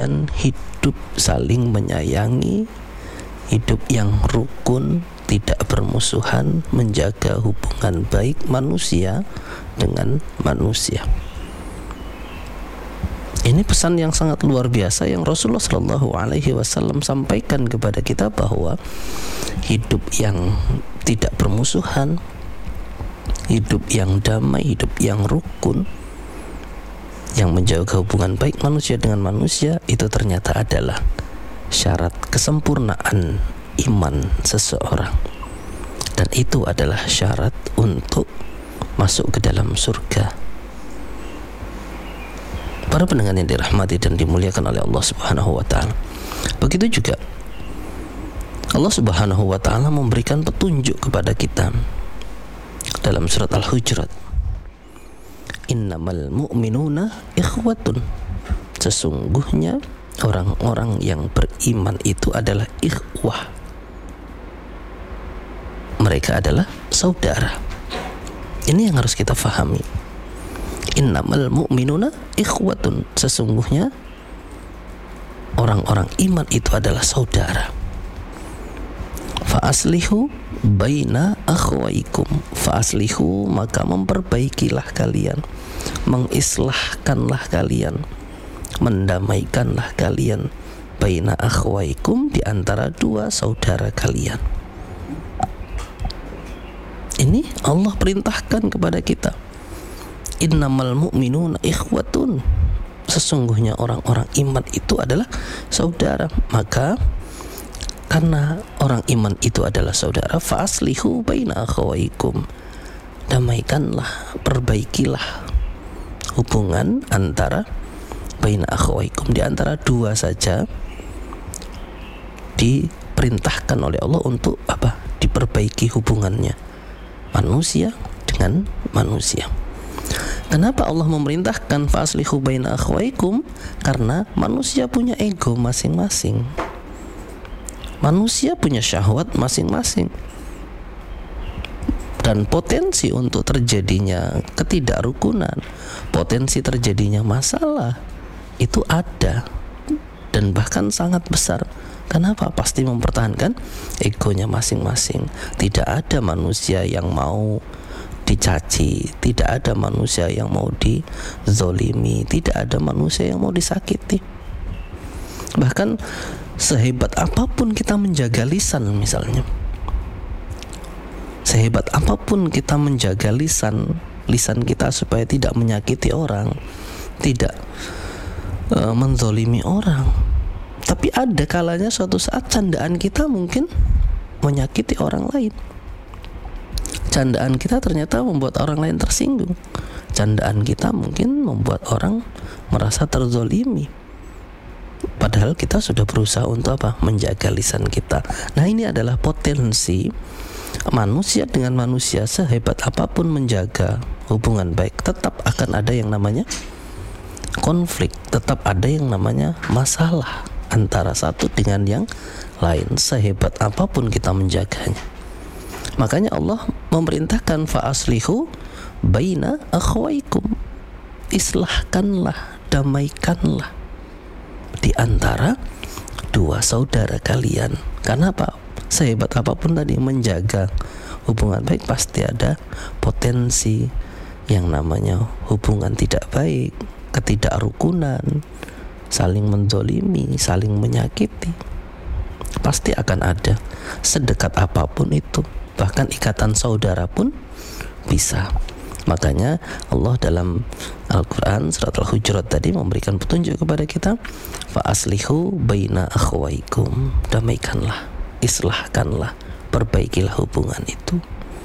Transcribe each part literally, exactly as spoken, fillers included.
dan hidup saling menyayangi, hidup yang rukun, tidak bermusuhan, menjaga hubungan baik manusia dengan manusia. Ini pesan yang sangat luar biasa yang Rasulullah Shallallahu Alaihi Wasallam sampaikan kepada kita, bahwa hidup yang tidak bermusuhan, hidup yang damai, hidup yang rukun, yang menjaga hubungan baik manusia dengan manusia, itu ternyata adalah syarat kesempurnaan iman seseorang, dan itu adalah syarat untuk masuk ke dalam surga. Para pendengar yang dirahmati dan dimuliakan oleh Allah Subhanahu wa taala. Begitu juga Allah Subhanahu wa taala memberikan petunjuk kepada kita dalam surat Al-Hujurat. Innamal mu'minuna ikhwatun. Sesungguhnya orang-orang yang beriman itu adalah ikhwah. Mereka adalah saudara. Ini yang harus kita fahami. Innamal mu'minuna ikhwatun. Sesungguhnya orang-orang iman itu adalah saudara. Fa aslihu baina akhwaikum. Fa aslihu, maka memperbaikilah kalian, mengislahkanlah kalian, mendamaikanlah kalian, baina akhwaikum, di antara dua saudara kalian. Ini Allah perintahkan kepada kita. Innamal mu'minuna ikhwatun. Sesungguhnya orang-orang iman itu adalah saudara. Maka karena orang iman itu adalah saudara, fa aslihu baina akhawaikum. Damaikanlah, perbaikilah hubungan antara baina akhawaikum, di antara dua saja diperintahkan oleh Allah untuk apa? Diperbaiki hubungannya manusia dengan manusia. Kenapa Allah memerintahkan faslihu baina akhwaikum? Karena manusia punya ego masing-masing. Manusia punya syahwat masing-masing. Dan potensi untuk terjadinya ketidakrukunan, potensi terjadinya masalah itu ada, dan bahkan sangat besar. Kenapa? Pasti mempertahankan egonya masing-masing. Tidak ada manusia yang mau dicaci, tidak ada manusia yang mau dizolimi, tidak ada manusia yang mau disakiti. Bahkan sehebat apapun kita menjaga lisan, misalnya, sehebat apapun kita menjaga lisan lisan kita supaya tidak menyakiti orang, tidak uh, menzolimi orang, tapi ada kalanya suatu saat candaan kita mungkin menyakiti orang lain. Candaan kita ternyata membuat orang lain tersinggung. Candaan kita mungkin membuat orang merasa terzolimi. Padahal kita sudah berusaha untuk apa? Menjaga lisan kita. Nah, ini adalah potensi manusia dengan manusia. Sehebat apapun menjaga hubungan baik, tetap akan ada yang namanya konflik, tetap ada yang namanya masalah antara satu dengan yang lain, sehebat apapun kita menjaganya. Makanya Allah memerintahkan fa aslihu baina akhwaikum. Islahkanlah, damaikanlah di antara dua saudara kalian. Karena apa? Sehebat apapun tadi menjaga hubungan baik, pasti ada potensi yang namanya hubungan tidak baik, ketidakrukunan, saling menzolimi, saling menyakiti. Pasti akan ada, sedekat apapun itu. Bahkan ikatan saudara pun bisa. Makanya Allah dalam Al-Quran surat Al-Hujurat tadi memberikan petunjuk kepada kita, fa aslihu baina akhwaikum. Damaikanlah, islahkanlah, perbaikilah hubungan itu.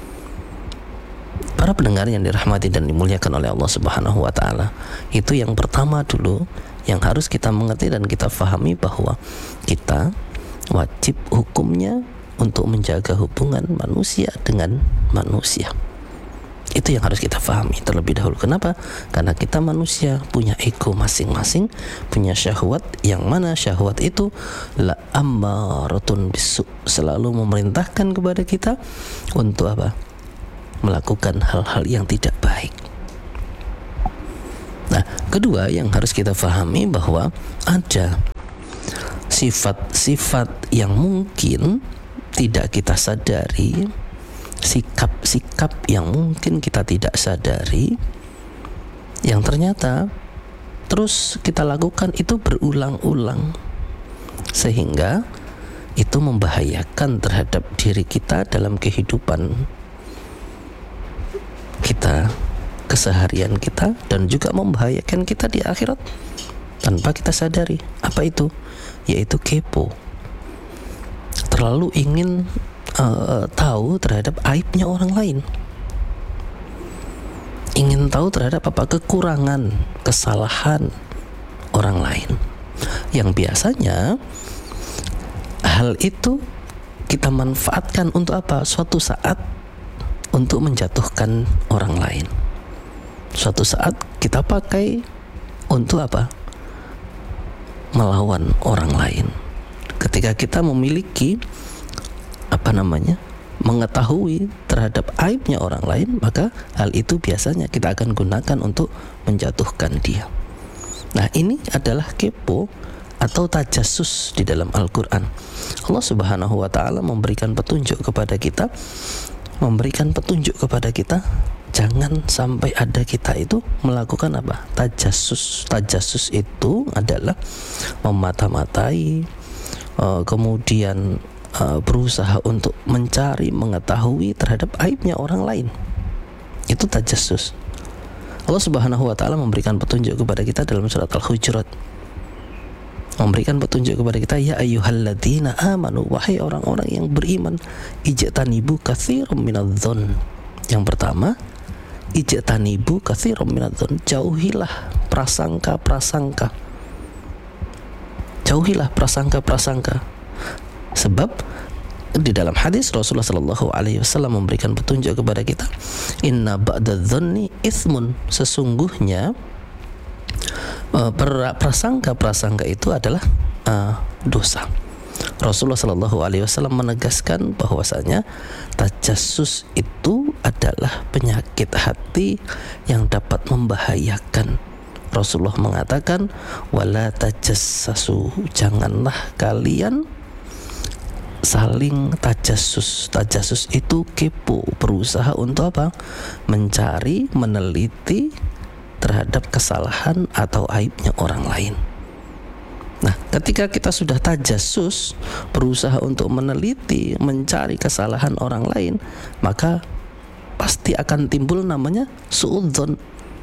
Para pendengar yang dirahmati dan dimuliakan oleh Allah Subhanahu wa taala, itu yang pertama dulu yang harus kita mengerti dan kita fahami, bahwa kita wajib hukumnya untuk menjaga hubungan manusia dengan manusia. Itu yang harus kita pahami terlebih dahulu. Kenapa? Karena kita manusia punya ego masing-masing, punya syahwat, yang mana syahwat itu la ammaratun bisu, selalu memerintahkan kepada kita untuk apa? Melakukan hal-hal yang tidak baik. Nah, kedua yang harus kita pahami bahwa ada sifat-sifat yang mungkin tidak kita sadari, sikap-sikap yang mungkin kita tidak sadari, yang ternyata terus kita lakukan itu berulang-ulang, sehingga itu membahayakan terhadap diri kita dalam kehidupan kita, keseharian kita, dan juga membahayakan kita di akhirat tanpa kita sadari. Apa itu? Yaitu kepo, terlalu ingin uh, tahu terhadap aibnya orang lain, ingin tahu terhadap apa kekurangan, kesalahan orang lain, yang biasanya hal itu kita manfaatkan untuk apa? Suatu saat untuk menjatuhkan orang lain. Suatu saat kita pakai untuk apa? Melawan orang lain. Ketika kita memiliki apa namanya? mengetahui terhadap aibnya orang lain, maka hal itu biasanya kita akan gunakan untuk menjatuhkan dia. Nah, ini adalah kepo atau tajassus di dalam Al-Quran. Allah Subhanahu wa ta'ala memberikan petunjuk kepada kita, memberikan petunjuk kepada kita jangan sampai ada kita itu melakukan apa? Tajassus. Tajassus itu adalah memata-matai, uh, kemudian uh, berusaha untuk mencari, mengetahui terhadap aibnya orang lain. Itu tajassus. Allah Subhanahu wa ta'ala memberikan petunjuk kepada kita dalam surat Al-Hujurat, memberikan petunjuk kepada kita, ya ayyuhalladzina amanu, wahai orang-orang yang beriman, ijtanibu katsiran minadh-dhon. Yang pertama, ijtanibu katsiran minadh-dhon, jauhilah prasangka-prasangka. Jauhilah prasangka-prasangka. Sebab di dalam hadis Rasulullah sallallahu alaihi wasallam memberikan petunjuk kepada kita, inna ba'dadh-dhonni itsmun, sesungguhnya Uh, prasangka-prasangka itu adalah uh, dosa. Rasulullah Shallallahu Alaihi Wasallam menegaskan bahwasanya tajassus itu adalah penyakit hati yang dapat membahayakan. Rasulullah mengatakan, wala tajassasu, janganlah kalian saling tajassus. Tajassus itu kepo, berusaha untuk apa? Mencari, meneliti terhadap kesalahan atau aibnya orang lain. Nah, ketika kita sudah tajassus, berusaha untuk meneliti, mencari kesalahan orang lain, maka pasti akan timbul namanya suudzon.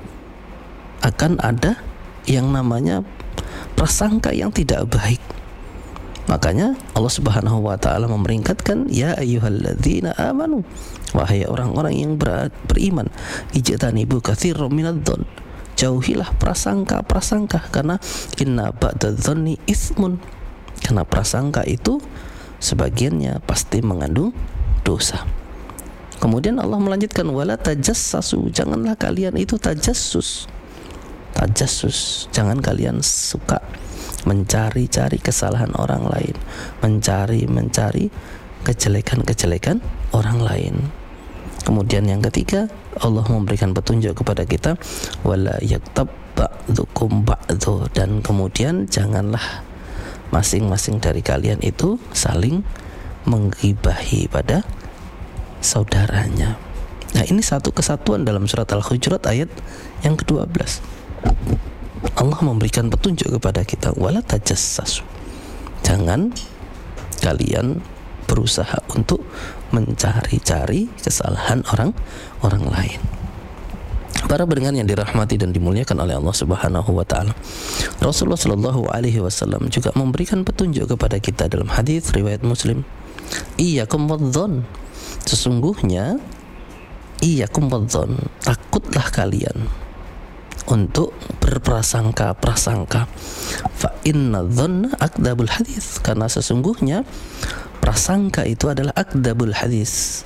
Akan ada yang namanya prasangka yang tidak baik. Makanya Allah Subhanahu wa ta'ala memperingatkan, ya ayyuhalladzina amanu, wahai orang-orang yang ber- beriman, ijtanibu katsiran minadh-dhon, jauhilah prasangka-prasangka, karena inna ba'dadh-dhonni itsmun, karena prasangka itu sebagiannya pasti mengandung dosa. Kemudian Allah melanjutkan, wala tajassasu, janganlah kalian itu tajassus. Tajassus, jangan kalian suka mencari-cari kesalahan orang lain, mencari-mencari kejelekan-kejelekan orang lain. Kemudian yang ketiga, Allah memberikan petunjuk kepada kita, wala yaktab ba'dukum ba'du, dan kemudian janganlah masing-masing dari kalian itu saling menggibahi pada saudaranya. Nah, ini satu kesatuan dalam surat Al-Hujurat ayat yang kedua belas. Allah memberikan petunjuk kepada kita, wala tajassasu, jangan kalian berusaha untuk mencari-cari kesalahan orang orang lain. Para pendengar yang dirahmati dan dimuliakan oleh Allah Subhanahu wa ta'ala, Rasulullah sallallahu alaihi wasallam juga memberikan petunjuk kepada kita dalam hadis riwayat Muslim, iyyakum wadh-dhon, sesungguhnya iyyakum wadh-dhon, takutlah kalian untuk berprasangka-prasangka. Fa inna dhanna akdabul hadis, karena sesungguhnya prasangka itu adalah akdabul hadis.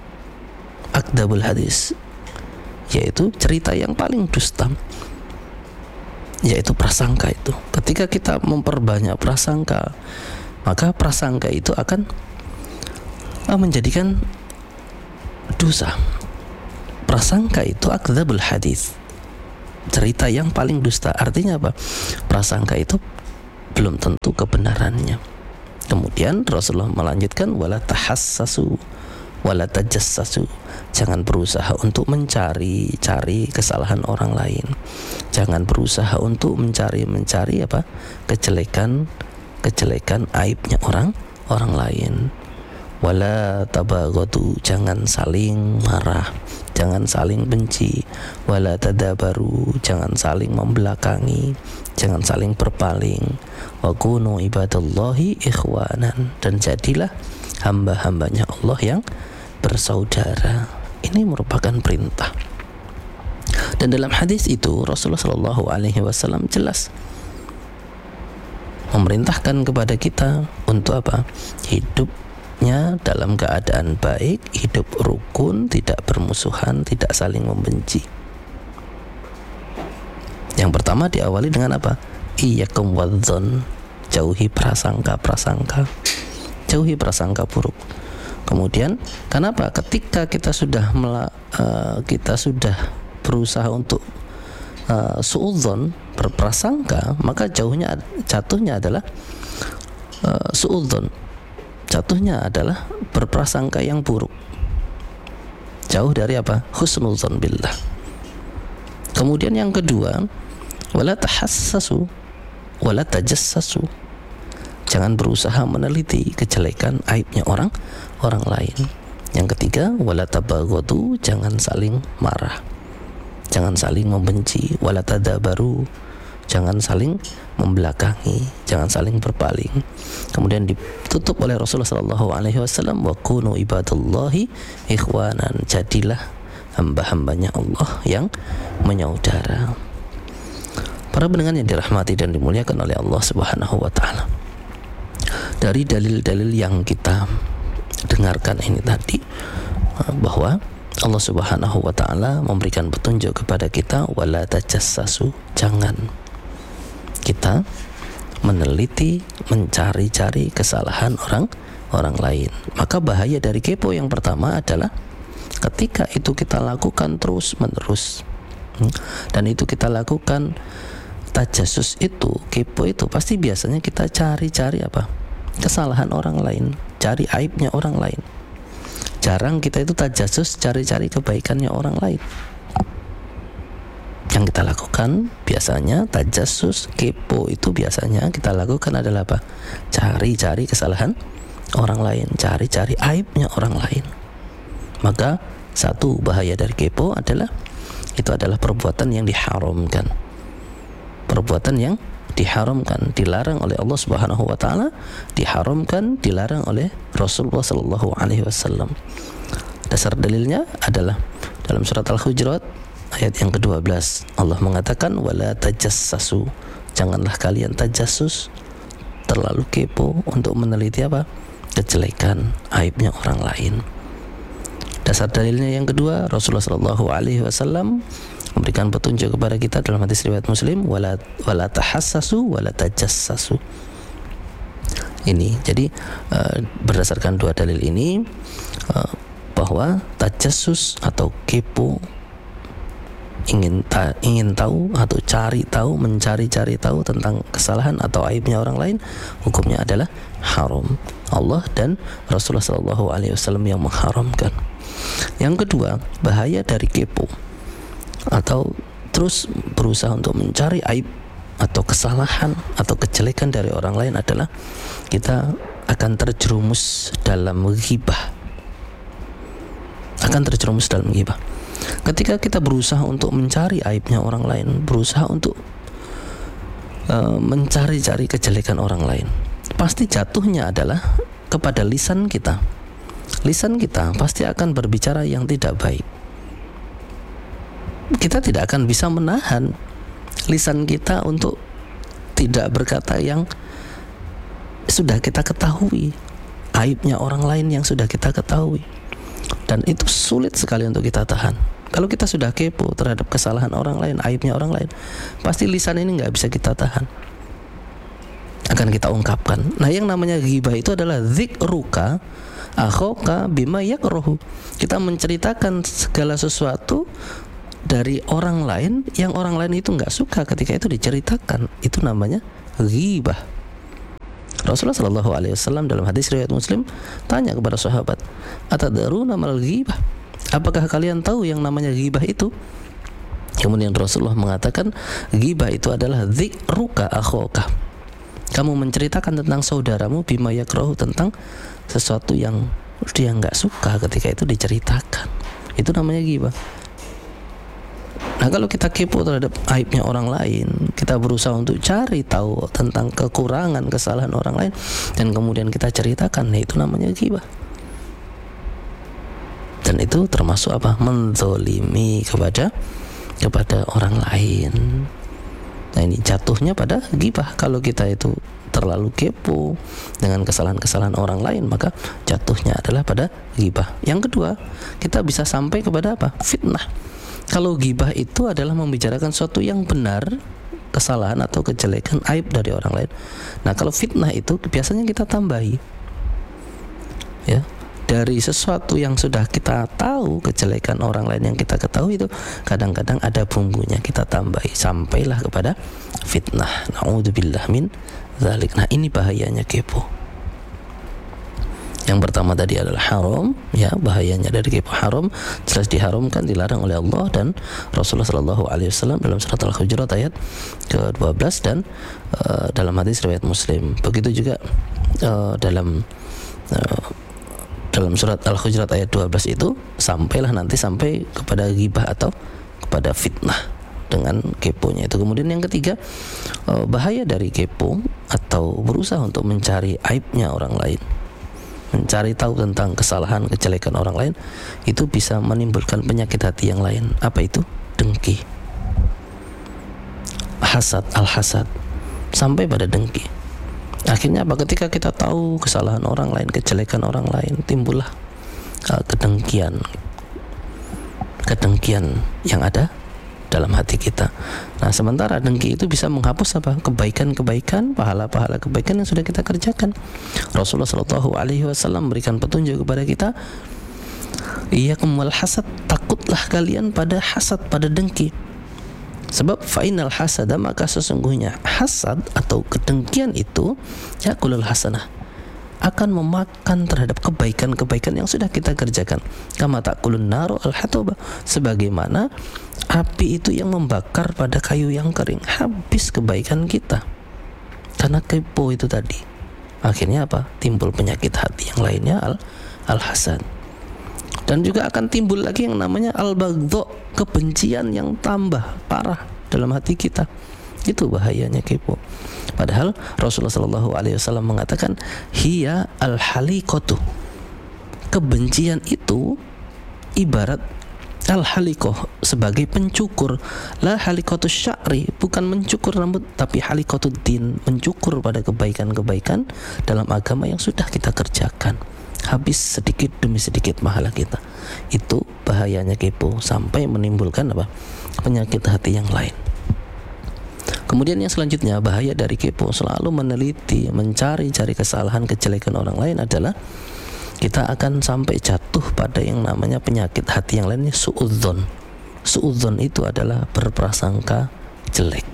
Akdabul hadis yaitu cerita yang paling dusta, yaitu prasangka itu. Ketika kita memperbanyak prasangka, maka prasangka itu akan menjadikan dosa. Prasangka itu akdabul hadis, cerita yang paling dusta. Artinya apa? Prasangka itu belum tentu kebenarannya. Kemudian Rasulullah melanjutkan wala tahassasu wala tajassasu, jangan berusaha untuk mencari-cari kesalahan orang lain, jangan berusaha untuk mencari-mencari apa kejelekan kejelekan aibnya orang orang lain. Wala tabaghadu, jangan saling marah, jangan saling benci. Wala tadabaru, jangan saling membelakangi, jangan saling berpaling. Wa kunu ibadallahi ikhwanan, dan jadilah hamba-hambanya Allah yang bersaudara. Ini merupakan perintah. Dan dalam hadis itu Rasulullah Shallallahu Alaihi Wasallam jelas memerintahkan kepada kita untuk apa? Hidupnya dalam keadaan baik, hidup rukun, tidak bermusuhan, tidak saling membenci. Yang pertama diawali dengan apa? Iyyakum wadzon, jauhi prasangka-prasangka, jauhi prasangka buruk. Kemudian, kenapa? Ketika kita sudah mela, uh, kita sudah berusaha untuk uh, suudzon, berprasangka, maka jauhnya jatuhnya adalah uh, suudzon. Jatuhnya adalah berprasangka yang buruk. Jauh dari apa? Husnudzon billah. Kemudian yang kedua, wala tahassasu wala tajassasu, jangan berusaha meneliti kejelekan aibnya orang orang lain. Yang ketiga, wala tabaghadu, jangan saling marah, jangan saling membenci. Wala tadabaru, jangan saling membelakangi, jangan saling berpaling. Kemudian ditutup oleh Rasulullah Shallallahu Alaihi Wasallam, wa kunu ibadallahi ikhwanan, jadilah hamba-hambanya Allah yang menyaudara. Para pendengar yang dirahmati dan dimuliakan oleh Allah Subhanahu wa taala, dari dalil-dalil yang kita dengarkan ini tadi, bahwa Allah Subhanahu wa taala memberikan petunjuk kepada kita wala tajassasu, jangan kita meneliti, mencari-cari kesalahan orang orang lain. Maka bahaya dari kepo yang pertama adalah ketika itu kita lakukan terus-menerus, dan itu kita lakukan tajassus itu, kepo itu, pasti biasanya kita cari-cari apa? Kesalahan orang lain, cari aibnya orang lain. Jarang kita itu tajassus, cari-cari kebaikannya orang lain. Yang kita lakukan biasanya tajassus, kepo itu biasanya kita lakukan adalah apa? Cari-cari kesalahan orang lain, cari-cari aibnya orang lain. Maka satu bahaya dari kepo adalah itu adalah perbuatan yang diharamkan. Perbuatan yang diharamkan, dilarang oleh Allah Subhanahu wa taala, diharamkan, dilarang oleh Rasulullah sallallahu alaihi wasallam. Dasar dalilnya adalah dalam surat Al-Hujurat ayat yang kedua belas. Allah mengatakan wala tajassasu, janganlah kalian tajassus, terlalu kepo untuk meneliti apa? Kejelekan, aibnya orang lain. Dasar dalilnya yang kedua, Rasulullah sallallahu alaihi wasallam memberikan petunjuk kepada kita dalam hadis riwayat Muslim, wala wala tahassasu wala tajassasu. Ini jadi uh, berdasarkan dua dalil ini uh, bahwa tajassus atau kepo, ingin ta- ingin tahu atau cari tahu, mencari-cari tahu tentang kesalahan atau aibnya orang lain, hukumnya adalah haram. Allah dan Rasulullah sallallahu alaihi wasallam yang mengharamkan. Yang kedua, bahaya dari kepo atau terus berusaha untuk mencari aib atau kesalahan atau kejelekan dari orang lain adalah kita akan terjerumus dalam ghibah. Akan terjerumus dalam ghibah. Ketika kita berusaha untuk mencari aibnya orang lain, berusaha untuk uh, mencari-cari kejelekan orang lain, pasti jatuhnya adalah kepada lisan kita. Lisan kita pasti akan berbicara yang tidak baik. Kita tidak akan bisa menahan lisan kita untuk tidak berkata yang sudah kita ketahui, aibnya orang lain yang sudah kita ketahui, dan itu sulit sekali untuk kita tahan. Kalau kita sudah kepo terhadap kesalahan orang lain, aibnya orang lain, pasti lisan ini nggak bisa kita tahan, akan kita ungkapkan. Nah, yang namanya ghibah itu adalah dzikruka akhaka bima yakrahu. Kita menceritakan segala sesuatu dari orang lain yang orang lain itu nggak suka ketika itu diceritakan. Itu namanya ghibah. Rasulullah Shallallahu Alaihi Wasallam dalam hadis riwayat Muslim tanya kepada sahabat, atadruna mal ghibah? Apakah kalian tahu yang namanya ghibah itu? Kemudian Rasulullah mengatakan, ghibah itu adalah dzikruka akhaka. Kamu menceritakan tentang saudaramu bima yakrahu, tentang sesuatu yang dia nggak suka ketika itu diceritakan. Itu namanya ghibah. Nah, kalau kita kepo terhadap aibnya orang lain, kita berusaha untuk cari tahu tentang kekurangan, kesalahan orang lain, dan kemudian kita ceritakan, nah itu namanya ghibah. Dan itu termasuk apa? Menzolimi kepada kepada orang lain. Nah, ini jatuhnya pada ghibah. Kalau kita itu terlalu kepo dengan kesalahan-kesalahan orang lain, maka jatuhnya adalah pada ghibah. Yang kedua, kita bisa sampai kepada apa? Fitnah. Kalau ghibah itu adalah membicarakan sesuatu yang benar, kesalahan atau kejelekan, aib dari orang lain. Nah, kalau fitnah itu biasanya kita tambahi, ya, dari sesuatu yang sudah kita tahu kejelekan orang lain yang kita ketahui itu, kadang-kadang ada bumbunya kita tambahi sampailah kepada fitnah. Na'udzubillah min dzalik. Nah, ini bahayanya kepo. Yang pertama tadi adalah haram, ya, bahayanya dari kepo haram, jelas diharamkan, dilarang oleh Allah dan Rasulullah Shallallahu Alaihi Wasallam dalam surat Al-Hujurat ayat ke dua belas dan uh, dalam hadis riwayat Muslim. Begitu juga uh, dalam uh, dalam surat Al-Hujurat ayat dua belas itu, sampailah nanti sampai kepada ghibah atau kepada fitnah dengan keponya itu. Kemudian yang ketiga, uh, bahaya dari kepo atau berusaha untuk mencari aibnya orang lain, mencari tahu tentang kesalahan, kejelekan orang lain, itu bisa menimbulkan penyakit hati yang lain. Apa itu? Dengki, hasad, al-hasad, sampai pada dengki. Akhirnya apa? Ketika kita tahu kesalahan orang lain, kejelekan orang lain, timbullah uh, kedengkian, kedengkian yang ada dalam hati kita. Nah, sementara dengki itu bisa menghapus apa? Kebaikan-kebaikan, pahala-pahala kebaikan yang sudah kita kerjakan. Rasulullah Shallallahu Alaihi Wasallam memberikan petunjuk kepada kita, iyyakum wal hasad, takutlah kalian pada hasad, pada dengki. Sebab fa'inal hasada, maka sesungguhnya hasad atau kedengkian itu yakulul hasanah, akan memakan terhadap kebaikan-kebaikan yang sudah kita kerjakan. Kama takulun naru al-hatoba, sebagaimana api itu yang membakar pada kayu yang kering, habis kebaikan kita karena kepo itu tadi. Akhirnya apa? Timbul penyakit hati yang lainnya, al al-hasad. Dan juga akan timbul lagi yang namanya al-baghdha, kebencian yang tambah parah dalam hati kita. Itu bahayanya kepo. Padahal Rasulullah Shallallahu Alaihi Wasallam mengatakan, hiya al-haliqatu, kebencian itu ibarat al-haliqah, sebagai pencukur. La haliqatus sya'ri, bukan mencukur rambut, tapi haliqatud din, mencukur pada kebaikan-kebaikan dalam agama yang sudah kita kerjakan. Habis sedikit demi sedikit pahala kita. Itu bahayanya kepo, sampai menimbulkan apa? Penyakit hati yang lain. Kemudian yang selanjutnya, bahaya dari kepo, selalu meneliti, mencari-cari kesalahan, kejelekan orang lain adalah kita akan sampai jatuh pada yang namanya penyakit hati yang lainnya, suudzon. Suudzon itu adalah berprasangka jelek,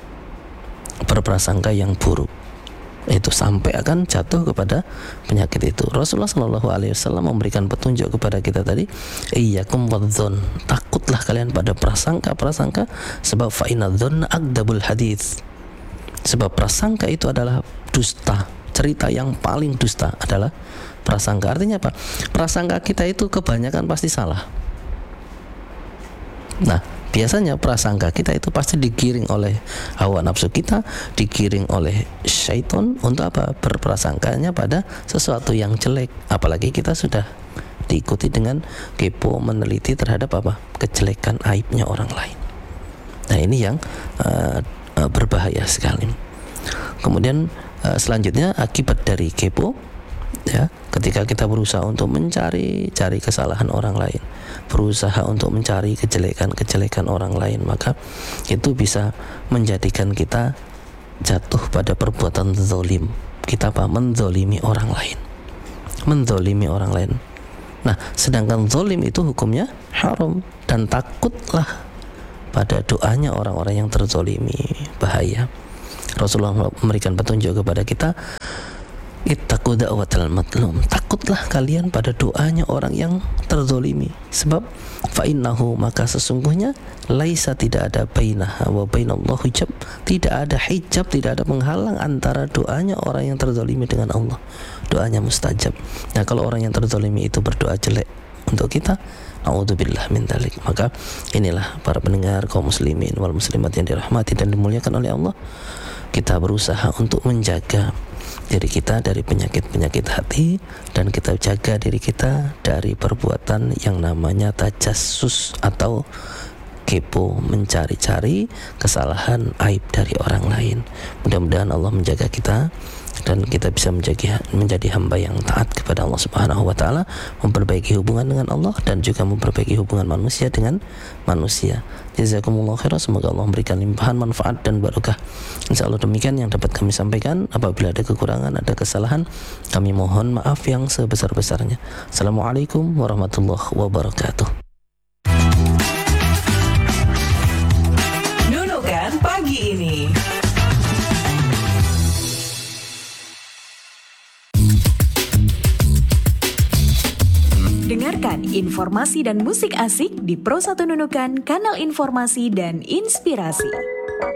berprasangka yang buruk. Itu sampai akan jatuh kepada penyakit itu. Rasulullah Shallallahu Alaihi Wasallam memberikan petunjuk kepada kita tadi, iyyakum wadzon, takutlah kalian pada prasangka-prasangka, sebab fa inna dzanna akdzabul hadits, sebab prasangka itu adalah dusta. Cerita yang paling dusta adalah prasangka. Artinya apa? Prasangka kita itu kebanyakan pasti salah. Nah, biasanya prasangka kita itu pasti digiring oleh hawa nafsu kita, digiring oleh syaitan untuk apa? Berprasangkanya pada sesuatu yang jelek. Apalagi kita sudah diikuti dengan kepo, meneliti terhadap apa? Kejelekan, aibnya orang lain. Nah, ini yang uh, uh, berbahaya sekali. Kemudian uh, selanjutnya akibat dari kepo, ya, ketika kita berusaha untuk mencari cari kesalahan orang lain, berusaha untuk mencari kejelekan-kejelekan orang lain, maka itu bisa menjadikan kita jatuh pada perbuatan zalim. Kita apa? Menzolimi orang lain, menzolimi orang lain. Nah, sedangkan zalim itu hukumnya haram, dan takutlah pada doanya orang-orang yang terzolimi. Bahaya. Rasulullah memberikan petunjuk kepada kita, Ittaqu da'watal madlum, takutlah kalian pada doanya orang yang terzolimi. Sebab fa'innahu, maka sesungguhnya laisa, tidak ada bainaha wa bainallahu hijab, tidak ada hijab, tidak ada penghalang antara doanya orang yang terzolimi dengan Allah. Doanya mustajab. Nah, kalau orang yang terzolimi itu berdoa jelek untuk kita, a'udzubillah min dzalik. Maka inilah para pendengar kaum muslimin wal muslimat yang dirahmati dan dimuliakan oleh Allah, kita berusaha untuk menjaga diri kita dari penyakit-penyakit hati, dan kita jaga diri kita dari perbuatan yang namanya tajassus atau kepo, mencari-cari kesalahan, aib dari orang lain. Mudah-mudahan Allah menjaga kita dan kita bisa menjadi menjadi hamba yang taat kepada Allah Subhanahu wa taala, memperbaiki hubungan dengan Allah dan juga memperbaiki hubungan manusia dengan manusia. Jazakumullah khairan, semoga Allah memberikan limpahan manfaat dan barokah. Insyaallah demikian yang dapat kami sampaikan. Apabila ada kekurangan, ada kesalahan, kami mohon maaf yang sebesar-besarnya. Assalamualaikum warahmatullahi wabarakatuh. Nunukan pagi ini. Dengarkan informasi dan musik asik di Pro satu Nunukan, kanal informasi dan inspirasi.